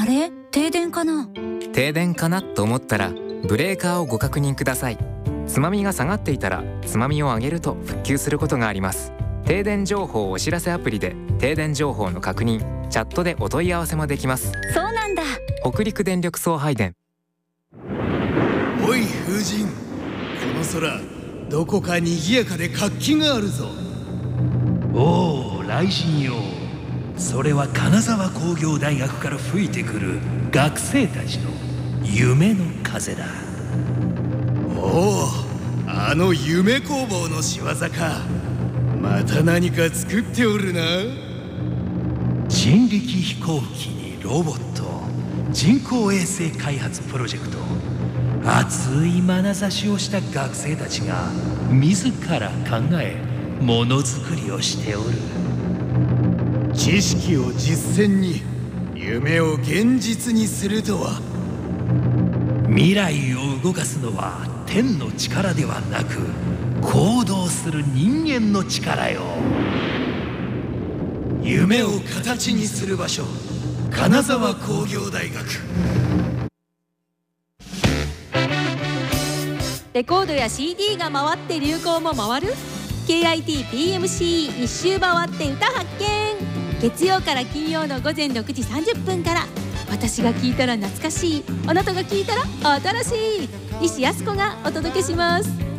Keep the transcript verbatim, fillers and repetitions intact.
あれ、停電かな？ 停電かなと思ったらブレーカーをご確認ください。つまみが下がっていたらつまみを上げると復旧することがあります。停電情報お知らせアプリで停電情報の確認、チャットでお問い合わせもできます。 そうなんだ。 北陸電力送配電。 おい風神、この空どこか賑やかで活気があるぞ。 おお、雷神よ。それは金沢工業大学から吹いてくる学生たちの夢の風だ。 おお、あの夢工房の仕業か。また何か作っておるな。 人力飛行機にロボット、人工衛星開発プロジェクト、熱い眼差しをした学生たちが自ら考えものづくりをしておる。 知識を実践に、夢を現実にするとは。 未来を動かすのは天の力ではなく、行動する人間の力よ。 夢を形にする場所、金沢工業大学。 レコードや シーディー が回って流行も回る ケーアイティーピーエムシー 一周回って歌発見。月曜から金曜のごぜんろくじさんじゅっぷんから。私が聞いたら懐かしい、あなたが聞いたら新しい、西靖子がお届けします。